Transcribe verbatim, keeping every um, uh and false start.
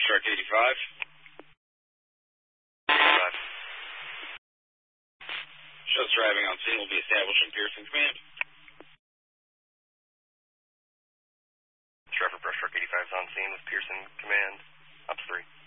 Breaststroke eighty-five. eighty-five. Shows driving on scene will be established in Pearson Command. Trevor, Breaststroke eighty-five is on scene with Pearson Command. Ops three.